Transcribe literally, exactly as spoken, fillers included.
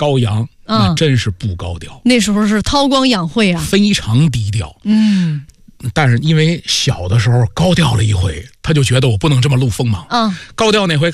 高阳，那真是不高调。 那时候是韬光养晦啊， 非常低调。 嗯， 但是因为小的时候高调了一回，他就觉得我不能这么露锋芒。 嗯， 高调那回